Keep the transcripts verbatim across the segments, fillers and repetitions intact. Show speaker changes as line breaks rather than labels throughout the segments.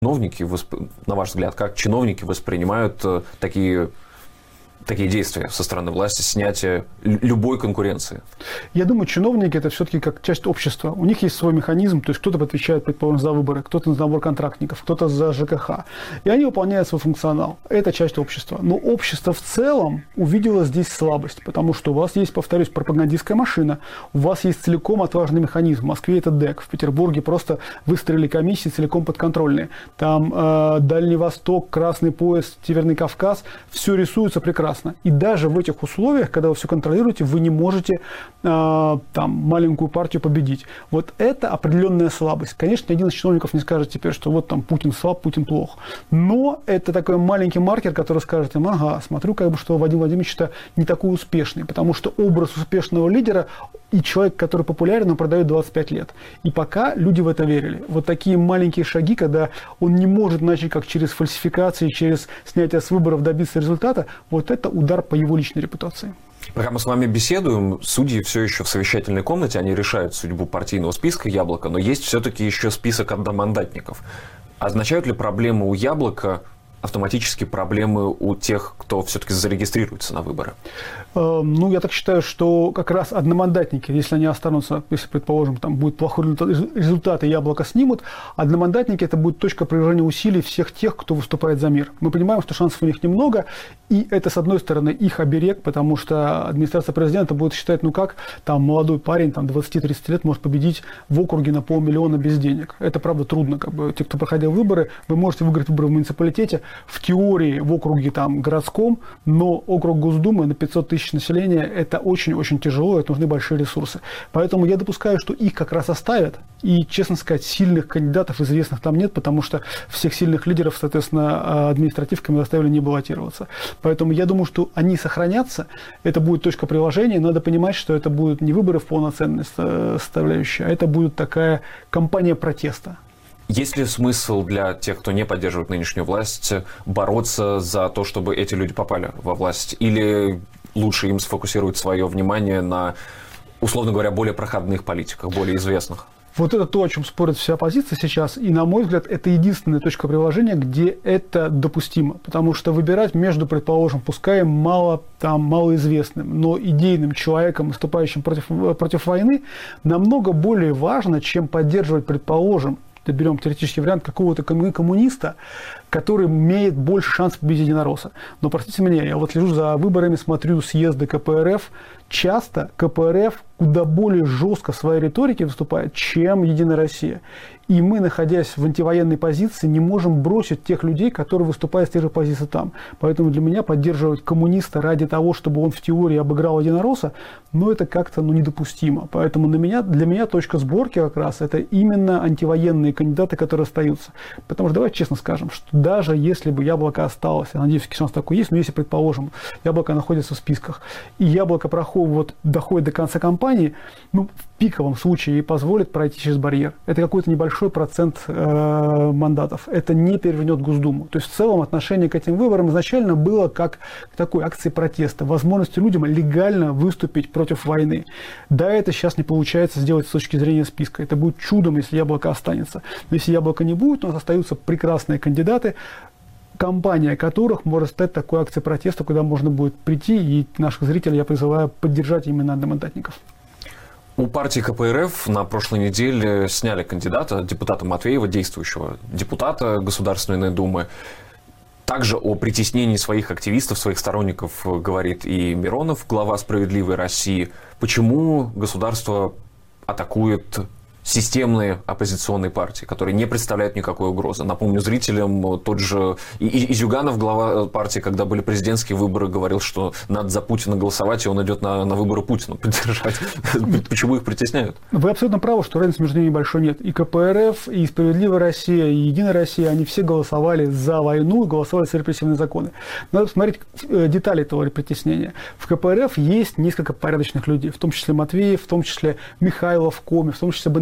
Чиновники, на ваш взгляд, как чиновники воспринимают такие, такие действия со стороны власти, снятие любой конкуренции?
Я думаю, чиновники – это все-таки как часть общества. У них есть свой механизм, то есть кто-то отвечает, предположим, за выборы, кто-то за набор контрактников, кто-то за ЖКХ. И они выполняют свой функционал. Это часть общества. Но общество в целом увидело здесь слабость, потому что у вас есть, повторюсь, пропагандистская машина, у вас есть целиком отважный механизм. В Москве это ДЭК, в Петербурге просто выстроили комиссии целиком подконтрольные. Там э, Дальний Восток, Красный пояс, Северный Кавказ, все рисуется прекрасно. И даже в этих условиях, когда вы все контролируете, вы не можете э, там, маленькую партию победить. Вот это определенная слабость. Конечно, ни один из чиновников не скажет теперь, что вот там Путин слаб, Путин плох. Но это такой маленький маркер, который скажет им: ага, смотрю, как бы, что Вадим Владимирович-то не такой успешный. Потому что образ успешного лидера и человек, который популярен, он продает двадцать пять лет. И пока люди в это верили. Вот такие маленькие шаги, когда он не может начать как через фальсификации, через снятие с выборов добиться результата, вот это удар по его личной репутации.
Пока мы с вами беседуем, судьи все еще в совещательной комнате, они решают судьбу партийного списка «Яблоко», но есть все-таки еще список одномандатников. Означают ли проблемы у «Яблока» автоматически проблемы у тех, кто все-таки зарегистрируется на выборы?
Ну, я так считаю, что как раз одномандатники, если они останутся, если, предположим, там будет плохой результат, результат и Яблоко снимут, одномандатники – это будет точка приложения усилий всех тех, кто выступает за мир. Мы понимаем, что шансов у них немного, и это, с одной стороны, их оберег, потому что администрация президента будет считать, ну как, там молодой парень, там двадцать-тридцать лет может победить в округе на полмиллиона без денег. Это, правда, трудно. Как бы, те, кто проходил выборы, вы можете выиграть выборы в муниципалитете, в теории в округе там городском, но округ Госдумы на пятьсот тысяч населения – это очень-очень тяжело, это нужны большие ресурсы. Поэтому я допускаю, что их как раз оставят, и, честно сказать, сильных кандидатов известных там нет, потому что всех сильных лидеров, соответственно, административками заставили не баллотироваться. Поэтому я думаю, что они сохранятся, это будет точка приложения, надо понимать, что это будут не выборы в полноценной составляющей, а это будет такая кампания протеста.
Есть ли смысл для тех, кто не поддерживает нынешнюю власть, бороться за то, чтобы эти люди попали во власть? Или лучше им сфокусировать свое внимание на, условно говоря, более проходных политиках, более известных?
Вот это то, о чем спорит вся оппозиция сейчас. И, на мой взгляд, это единственная точка приложения, где это допустимо. Потому что выбирать между, предположим, пускай мало, там, малоизвестным, но идейным человеком, выступающим против, против войны, намного более важно, чем поддерживать, предположим, берем теоретический вариант какого-то коммуниста, который имеет больше шансов победить единоросса. Но, простите меня, я вот слежу за выборами, смотрю съезды ка пэ эр эф. Часто ка пэ эр эф куда более жестко в своей риторике выступает, чем Единая Россия. И мы, находясь в антивоенной позиции, не можем бросить тех людей, которые выступают с тех же позиций там. Поэтому для меня поддерживать коммуниста ради того, чтобы он в теории обыграл единоросса, ну, это как-то ну, недопустимо. Поэтому на меня, для меня точка сборки как раз это именно антивоенные кандидаты, которые остаются. Потому что давайте честно скажем, что даже если бы Яблоко осталось, я надеюсь, шанс такой есть, но если, предположим, Яблоко находится в списках, и Яблоко проходит, вот, доходит до конца кампании, ну, в пиковом случае ей позволит пройти через барьер. Это какой-то небольшой процент э, мандатов. Это не перевернет Госдуму. То есть в целом отношение к этим выборам изначально было как к такой акции протеста, возможности людям легально выступить против войны. Да, это сейчас не получается сделать с точки зрения списка. Это будет чудом, если Яблоко останется. Но если Яблоко не будет, у нас остаются прекрасные кандидаты, компания которых может стать такой акцией протеста, куда можно будет прийти, и наших зрителей я призываю поддержать именно одномандатников.
У партии ка пэ эр эф на прошлой неделе сняли кандидата, депутата Матвеева, действующего депутата Государственной Думы. Также о притеснении своих активистов, своих сторонников говорит и Миронов, глава «Справедливой России». Почему государство атакует системные оппозиционные партии, которые не представляют никакой угрозы? Напомню зрителям, тот же Изюганов, глава партии, когда были президентские выборы, говорил, что надо за Путина голосовать, и он идет на, на выборы Путина поддержать. Почему их притесняют?
Вы абсолютно правы, что разницы между ними большой нет. И ка пэ эр эф, и «Справедливая Россия», и «Единая Россия», они все голосовали за войну, голосовали за репрессивные законы. Надо посмотреть детали этого притеснения. В ка пэ эр эф есть несколько порядочных людей, в том числе Матвеев, в том числе Михайлов, Коми, в том числе Бондаренко.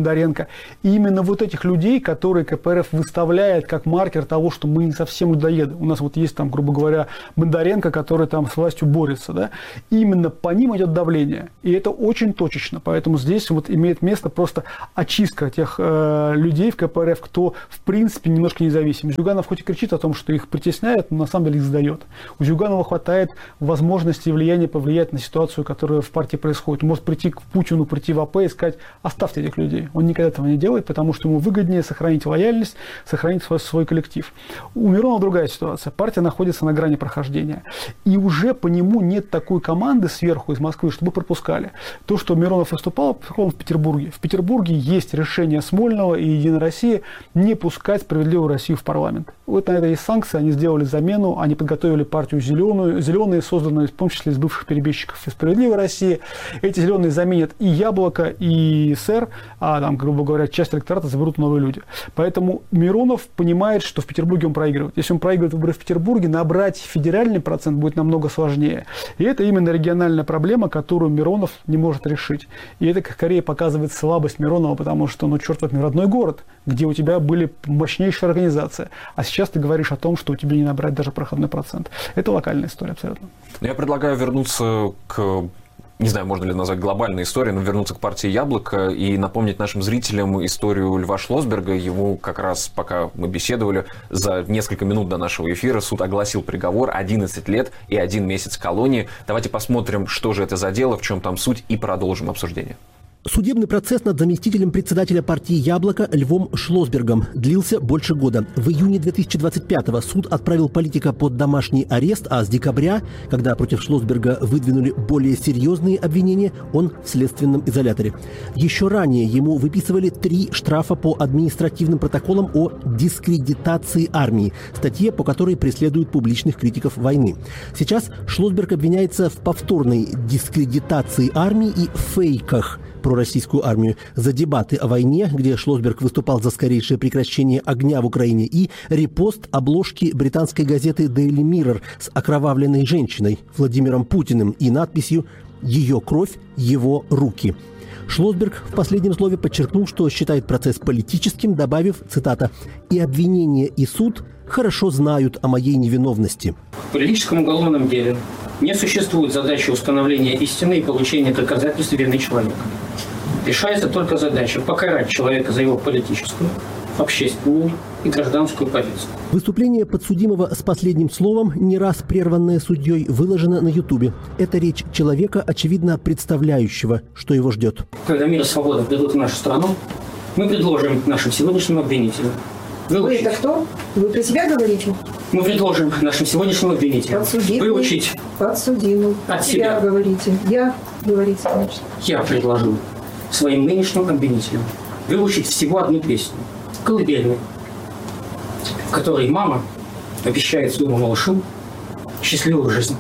Бондаренко. И именно вот этих людей, которые ка пэ эр эф выставляет как маркер того, что мы не совсем людоеды. У нас вот есть там, грубо говоря, Бондаренко, который там с властью борется, да. И именно по ним идет давление. И это очень точечно. Поэтому здесь вот имеет место просто очистка тех э, людей в ка пэ эр эф, кто в принципе немножко независим. Зюганов хоть и кричит о том, что их притесняют, но на самом деле их сдает. У Зюганова хватает возможности и влияния повлиять на ситуацию, которая в партии происходит. Он может прийти к Путину, прийти в а пэ и сказать: оставьте этих людей. Он никогда этого не делает, потому что ему выгоднее сохранить лояльность, сохранить свой, свой коллектив. У Миронова другая ситуация. Партия находится на грани прохождения. И уже по нему нет такой команды сверху из Москвы, чтобы пропускали. То, что Миронов выступал в Петербурге. В Петербурге есть решение Смольного и Единой России не пускать Справедливую Россию в парламент. Вот на это есть санкции, они сделали замену, они подготовили партию «Зеленую», «Зеленые», созданную в том числе из бывших перебежчиков из «Справедливой России». Эти «Зеленые» заменят и «Яблоко», и «СЭР», а там, грубо говоря, часть электората заберут новые люди. Поэтому Миронов понимает, что в Петербурге он проигрывает. Если он проигрывает выборы в Петербурге, набрать федеральный процент будет намного сложнее. И это именно региональная проблема, которую Миронов не может решить. И это скорее показывает слабость Миронова, потому что, ну, черт возьми, родной город, где у тебя были мощнейшие организации. А сейчас ты говоришь о том, что у тебя не набрать даже проходной процент. Это локальная история абсолютно.
Я предлагаю вернуться к, не знаю, можно ли назвать глобальной историей, но вернуться к партии «Яблоко» и напомнить нашим зрителям историю Льва Шлосберга. Ему как раз, пока мы беседовали, за несколько минут до нашего эфира суд огласил приговор: одиннадцать лет и один месяц колонии. Давайте посмотрим, что же это за дело, в чем там суть, и продолжим обсуждение.
Судебный процесс над заместителем председателя партии «Яблоко» Львом Шлосбергом длился больше года. В июне две тысячи двадцать пятого суд отправил политика под домашний арест, а с декабря, когда против Шлосберга выдвинули более серьезные обвинения, он в следственном изоляторе. Еще ранее ему выписывали три штрафа по административным протоколам о дискредитации армии, статье, по которой преследуют публичных критиков войны. Сейчас Шлосберг обвиняется в повторной дискредитации армии и фейках про российскую армию, за дебаты о войне, где Шлосберг выступал за скорейшее прекращение огня в Украине, и репост обложки британской газеты Daily Mirror с окровавленной женщиной Владимиром Путиным и надписью «Ее кровь, его руки». Шлосберг в последнем слове подчеркнул, что считает процесс политическим, добавив, цитата, «И обвинение, и суд хорошо знают о моей невиновности».
В политическом уголовном деле не существует задачи установления истины и получения доказательств вины человека. Решается только задача покарать человека за его политическую, общественную и гражданскую позицию.
Выступление подсудимого с последним словом, не раз прерванное судьей, выложено на Ютубе. Это речь человека, очевидно представляющего, что его ждет.
Когда мир и свобода придут в нашу страну, мы предложим нашим сегодняшним обвинителям. Выучить.
Вы это кто? Вы про себя говорите?
Мы предложим нашим сегодняшним обвинителям
подсудимый,
выучить
подсудимый.
от
себя.
себя.
говорите. Я, говорите, значит.
Я предложу своим нынешним обвинителям выучить всего одну песню. Колыбельную, в которой мама обещает своему малышу счастливую жизнь.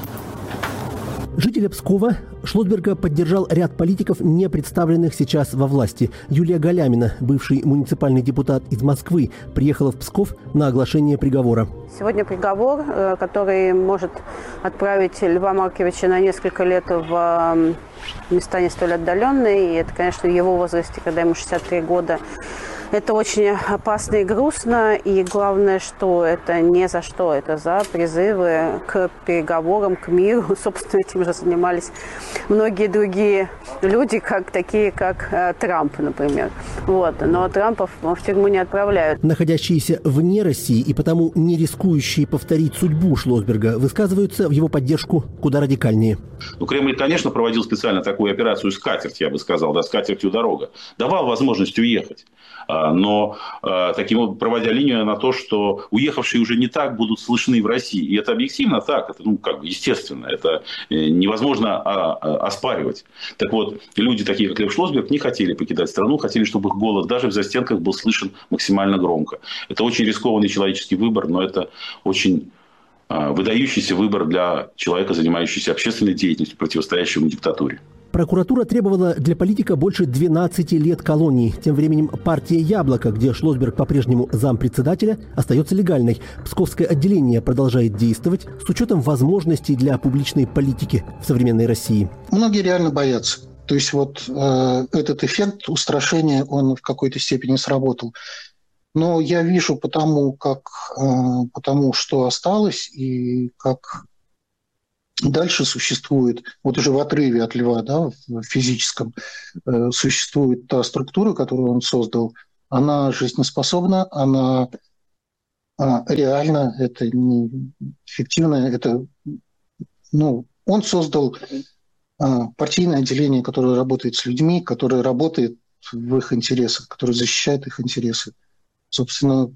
Жителя Пскова Шлосберга поддержал ряд политиков, не представленных сейчас во власти. Юлия Галямина, бывший муниципальный депутат из Москвы, приехала в Псков на оглашение приговора.
Сегодня приговор, который может отправить Льва Марковича на несколько лет в места не столь отдаленные. И это, конечно, в его возрасте, когда ему шестьдесят три года. Это очень опасно и грустно, и главное, что это не за что, это за призывы к переговорам, к миру. Собственно, этим же занимались многие другие люди, как, такие как э, Трамп, например. Вот. Но Трампов в тюрьму не отправляют.
Находящиеся вне России и потому не рискующие повторить судьбу Шлосберга высказываются в его поддержку куда радикальнее.
Ну, Кремль, конечно, проводил специально такую операцию «Скатерть», я бы сказал, да, «Скатертью дорога». Давал возможность уехать. Но таким образом, проводя линию на то, что уехавшие уже не так будут слышны в России. И это объективно так, это, ну, как бы естественно, это невозможно оспаривать. Так вот, люди, такие как Лев Шлосберг, не хотели покидать страну, хотели, чтобы их голос даже в застенках был слышен максимально громко. Это очень рискованный человеческий выбор, но это очень выдающийся выбор для человека, занимающегося общественной деятельностью, противостоящему диктатуре.
Прокуратура требовала для политика больше двенадцати лет колонии. Тем временем партия «Яблоко», где Шлосберг по-прежнему зампредседателя, остается легальной. Псковское отделение продолжает действовать с учетом возможностей для публичной политики в современной России.
Многие реально боятся. То есть вот э, этот эффект устрашения, он в какой-то степени сработал. Но я вижу потому, как, э, потому что осталось и как дальше существует, вот уже в отрыве от Льва, да, в физическом, э, существует та структура, которую он создал. Она жизнеспособна, она э, реальна, это не фиктивно, это, ну, он создал партийное отделение, которое работает с людьми, которое работает в их интересах, которое защищает их интересы. Собственно,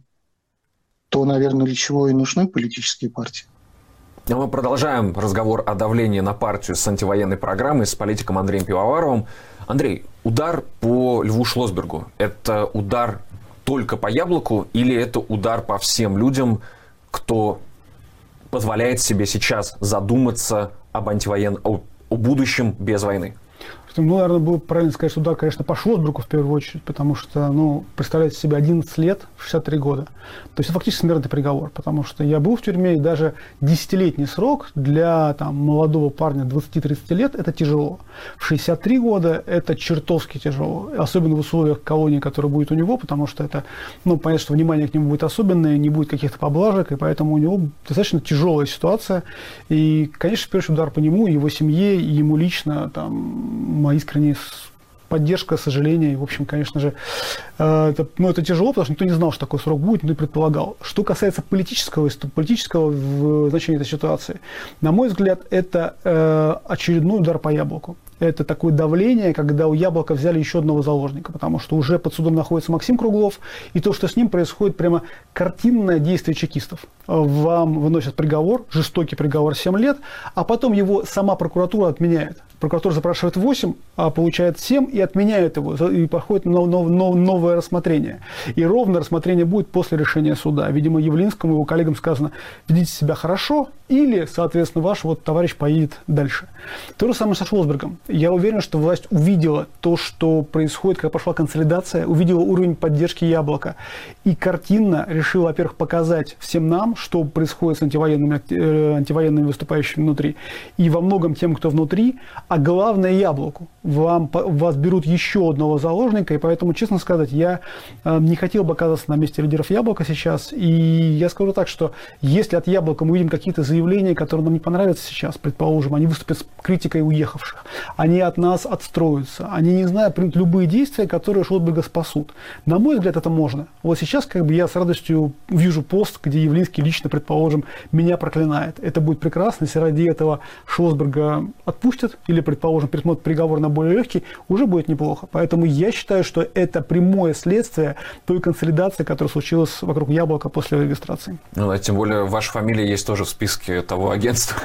то, наверное, для чего и нужны политические партии.
Но мы продолжаем разговор о давлении на партию с антивоенной программой с политиком Андреем Пивоваровым. Андрей, удар по Льву Шлосбергу – это удар только по яблоку или это удар по всем людям, кто позволяет себе сейчас задуматься об антивоенной, о будущем без войны?
Ну, наверное, было правильно сказать, что удар, конечно, по Шлосбергу в первую очередь, потому что, ну, представляете себе, одиннадцать лет, шестьдесят три года. То есть это фактически смертный приговор, потому что я был в тюрьме, и даже десятилетний срок для там, молодого парня двадцати-тридцати лет – это тяжело. В шестьдесят три года это чертовски тяжело, особенно в условиях колонии, которая будет у него, потому что это, ну, понятно, что внимание к нему будет особенное, не будет каких-то поблажек, и поэтому у него достаточно тяжелая ситуация. И, конечно, в первый удар по нему, его семье, и ему лично, там, моя искренняя поддержка, сожаление. И, в общем, конечно же, это, ну, это тяжело, потому что никто не знал, что такой срок будет, никто не предполагал. Что касается политического, политического значения этой ситуации, на мой взгляд, это э, очередной удар по яблоку. Это такое давление, когда у Яблока взяли еще одного заложника, потому что уже под судом находится Максим Круглов, и то, что с ним происходит, прямо картинное действие чекистов. Вам выносят приговор, жестокий приговор семь лет, а потом его сама прокуратура отменяет. Прокуратура запрашивает восемь, а получает семь и отменяет его, и проходит нов, нов, нов, новое рассмотрение. И ровно рассмотрение будет после решения суда. Видимо, Явлинскому и его коллегам сказано: ведите себя хорошо, или, соответственно, ваш вот товарищ поедет дальше. То же самое со Шлосбергом. Я уверен, что власть увидела то, что происходит, когда пошла консолидация, увидела уровень поддержки Яблока. И картинно решила, во-первых, показать всем нам, что происходит с антивоенными, э, антивоенными выступающими внутри. И во многом тем, кто внутри, а главное Яблоку. Вам, вас берут еще одного заложника, и поэтому, честно сказать, я э, не хотел бы оказаться на месте лидеров Яблока сейчас. И я скажу так, что если от Яблока мы видим какие-то заявления, которые нам не понравятся сейчас, предположим, они выступят с критикой уехавших, они от нас отстроятся, они, не знаю, примут любые действия, которые Шлосберга спасут. На мой взгляд, это можно. Вот сейчас как бы я с радостью вижу пост, где Явлинский лично, предположим, меня проклинает. Это будет прекрасно, если ради этого Шлосберга отпустят или, предположим, пересмотрят приговор на более легкий, уже будет неплохо. Поэтому я считаю, что это прямое следствие той консолидации, которая случилась вокруг Яблока после регистрации. Ну,
да, тем более ваша фамилия есть тоже в списке того агентства.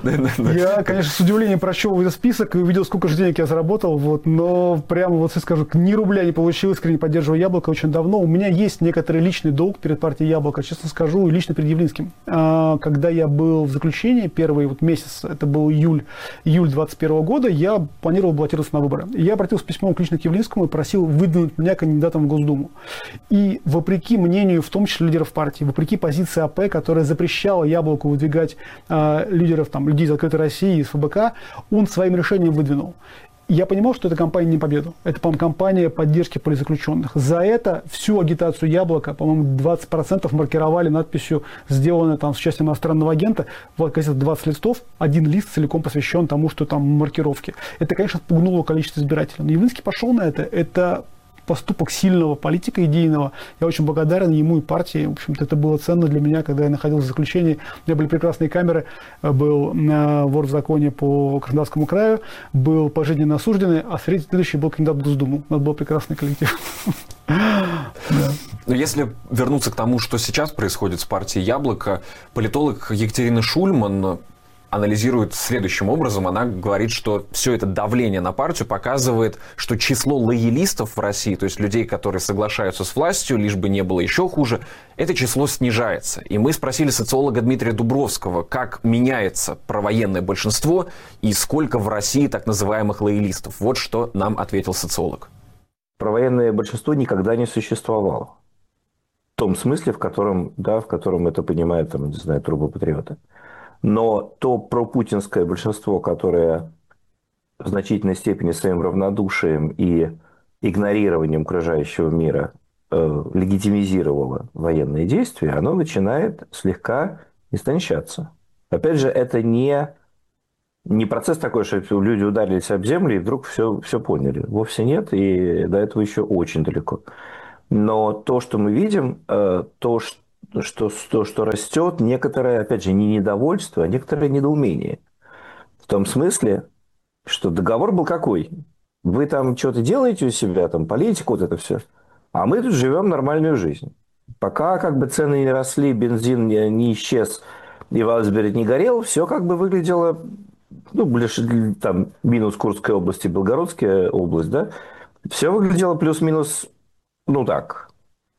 Я, конечно, с удивлением прочел этот список и увидел, сколько же денег я заработал, вот, но прямо вот скажу, ни рубля не получил, искренне поддерживаю Яблоко очень давно. У меня есть некоторый личный долг перед партией Яблоко, честно скажу, и лично перед Явлинским. Когда я был в заключении, первый вот месяц, это был июль, июль двадцать первого года, я планировал баллотироваться на выборы. Я обратился с письмом лично к Явлинскому и просил выдвинуть меня кандидатом в Госдуму. И вопреки мнению, в том числе лидеров партии, вопреки позиции АП, которая запрещала Яблоку выдвигать э, лидеров, там, людей из «Открытой России», из ФБК, он своим решением выдвинул. Я понимал, что эта кампания не победу. Это, по-моему, кампания поддержки политзаключенных. За это всю агитацию Яблока, по-моему, двадцать процентов маркировали надписью, сделанной там с участием иностранного агента. Вот, газета двадцать листов, один лист целиком посвящен тому, что там маркировки. Это, конечно, отпугнуло количество избирателей. Но Явлинский пошел на это. Это поступок сильного политика идейного. Я очень благодарен ему и партии. В общем-то, это было ценно для меня, когда я находился в заключении. У меня были прекрасные камеры. Был вор в законе по Краснодарскому краю, был пожизненно осужденный, а следующий был кандидат в Госдуму. У нас был прекрасный коллектив.
Но если вернуться к тому, что сейчас происходит с партией «Яблоко», политолог Екатерина Шульман анализирует следующим образом. Она говорит, что все это давление на партию показывает, что число лоялистов в России, то есть людей, которые соглашаются с властью, лишь бы не было еще хуже, это число снижается. И мы спросили социолога Дмитрия Дубровского, как меняется провоенное большинство и сколько в России так называемых лоялистов. Вот что нам ответил социолог.
Провоенное большинство никогда не существовало. В том смысле, в котором, да, в котором это понимают, там, не знаю, трубопатриоты. Но то пропутинское большинство, которое в значительной степени своим равнодушием и игнорированием окружающего мира э, легитимизировало военные действия, оно начинает слегка истончаться. Опять же, это не, не процесс такой, что люди ударились об землю и вдруг все, все поняли. Вовсе нет, и до этого еще очень далеко. Но то, что мы видим, э, то, что, что, что растет, некоторое, опять же, не недовольство, а некоторое недоумение. В том смысле, что договор был какой? Вы там что-то делаете у себя, там политику, вот это все, а мы тут живем нормальную жизнь. Пока как бы цены не росли, бензин не, не исчез, и Валсберг не горел, все как бы выглядело, ну, ближе, там, минус Курская область и Белгородская область, да, все выглядело плюс-минус, ну так,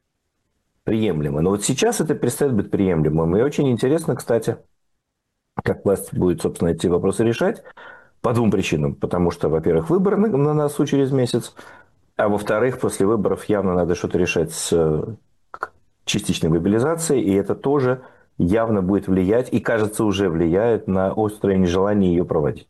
приемлемо. Но вот сейчас это перестает быть приемлемым. И очень интересно, кстати, как власть будет, собственно, эти вопросы решать. По двум причинам. Потому что, во-первых, выборы на носу через месяц, а во-вторых, после выборов явно надо что-то решать с частичной мобилизацией, и это тоже явно будет влиять, и, кажется, уже влияет на острое нежелание ее проводить.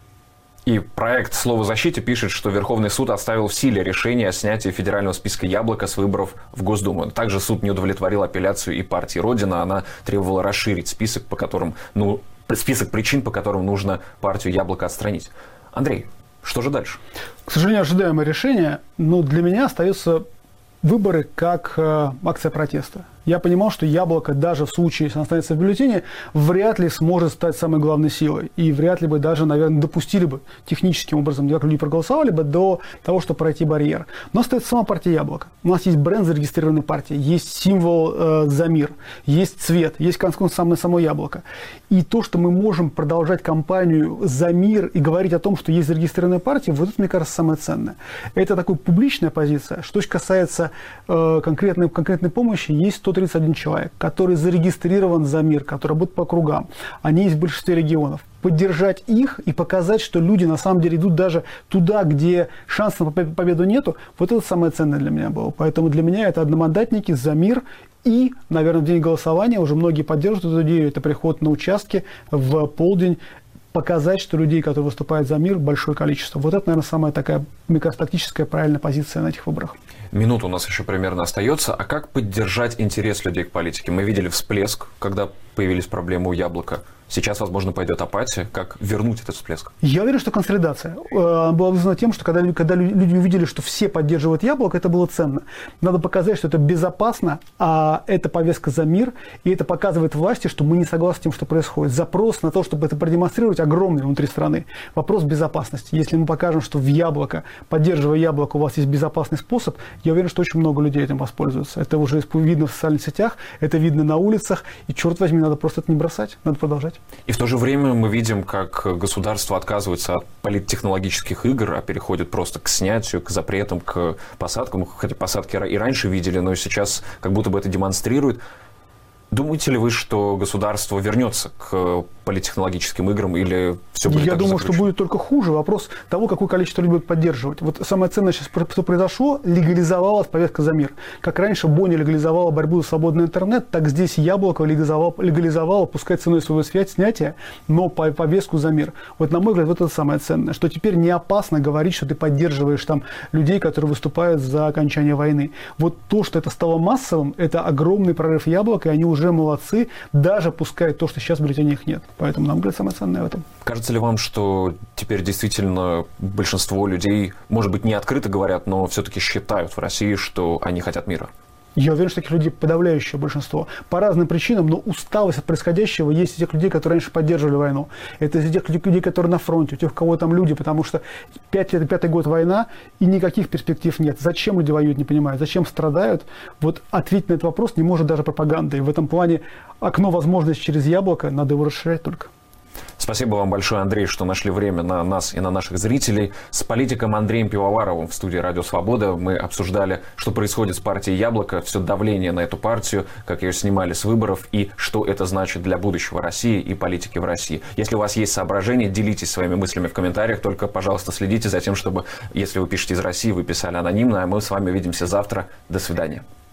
И проект «Слово защиты» пишет, что Верховный суд оставил в силе решение о снятии федерального списка «Яблоко» с выборов в Госдуму. Также суд не удовлетворил апелляцию и партии «Родина». Она требовала расширить список, по которым, ну, список причин, по которым нужно партию «Яблоко» отстранить. Андрей, что же дальше?
К сожалению, ожидаемое решение, но для меня остаются выборы как э, акция протеста. Я понимал, что «Яблоко», даже в случае, если оно останется в бюллетене, вряд ли сможет стать самой главной силой. И вряд ли бы даже, наверное, допустили бы техническим образом, как люди проголосовали бы, до того, чтобы пройти барьер. Но остается сама партия «Яблоко». У нас есть бренд зарегистрированной партии, есть символ э, «За мир», есть цвет, есть, в конце концов, самое само «Яблоко». И то, что мы можем продолжать кампанию «За мир» и говорить о том, что есть зарегистрированная партия, вот это, мне кажется, самое ценное. Это такая публичная позиция. Что же касается э, конкретной, конкретной помощи, есть сто тридцать один человек, который зарегистрирован «За мир», который работает по кругам. Они есть в большинстве регионов. Поддержать их и показать, что люди на самом деле идут даже туда, где шансов на победу нету, вот это самое ценное для меня было. Поэтому для меня это одномандатники «За мир». И, наверное, в день голосования уже многие поддерживают эту идею. Это приход на участки в полдень, показать, что людей, которые выступают за мир, большое количество. Вот это, наверное, самая такая, мне кажется, тактическая правильная позиция на этих выборах.
Минута у нас еще примерно остается. А как поддержать интерес людей к политике? Мы видели всплеск, когда появились проблемы у «Яблока». Сейчас, возможно, пойдет апатия. Как вернуть этот всплеск? Я
уверен, что консолидация была вызвана тем, что когда, когда люди увидели, что все поддерживают «Яблоко», это было ценно. Надо показать, что это безопасно, а это повестка за мир, и это показывает власти, что мы не согласны с тем, что происходит. Запрос на то, чтобы это продемонстрировать, огромный внутри страны. Вопрос безопасности. Если мы покажем, что в «Яблоко», поддерживая «Яблоко», у вас есть безопасный способ, я уверен, что очень много людей этим воспользуются. Это уже видно в социальных сетях, это видно на улицах, и, черт возьми, надо просто это не бросать, надо продолжать.
И в то же время мы видим, как государство отказывается от политтехнологических игр, а переходит просто к снятию, к запретам, к посадкам. Хотя посадки и раньше видели, но сейчас как будто бы это демонстрирует. Думаете ли вы, что государство вернется к политтехнологическим играм или все будет
Я
так
думаю,
закручено?
что будет только хуже. Вопрос того, какое количество людей будет поддерживать. Вот самое ценное сейчас, что произошло, легализовалась повестка за мир. Как раньше Боня легализовала борьбу за свободный интернет, так здесь «Яблоко» легализовало, легализовало пускай ценой своего связь, снятия, но по повестку за мир. Вот, на мой взгляд, вот это самое ценное, что теперь не опасно говорить, что ты поддерживаешь там людей, которые выступают за окончание войны. Вот то, что это стало массовым, это огромный прорыв «Яблока», и они уже молодцы, даже пускай то, что сейчас в бюллетене их нет. Поэтому, нам говорит, самое ценное в этом.
Кажется ли вам, что теперь действительно большинство людей, может быть, не открыто говорят, но все-таки считают в России, что они хотят мира?
Я уверен, что таких людей подавляющее большинство. По разным причинам, но усталость от происходящего есть у тех людей, которые раньше поддерживали войну. Это из тех людей, которые на фронте, у тех, у кого там люди, потому что пять лет, пятый год война, и никаких перспектив нет. Зачем люди воюют, не понимаю. Зачем страдают? Вот ответить на этот вопрос не может даже пропаганда. И в этом плане окно возможностей через «Яблоко» надо его расширять только.
Спасибо вам большое, Андрей, что нашли время на нас и на наших зрителей. С политиком Андреем Пивоваровым в студии «Радио Свобода» мы обсуждали, что происходит с партией «Яблоко», все давление на эту партию, как ее снимали с выборов и что это значит для будущего России и политики в России. Если у вас есть соображения, делитесь своими мыслями в комментариях, только, пожалуйста, следите за тем, чтобы, если вы пишете из России, вы писали анонимно, а мы с вами увидимся завтра. До свидания.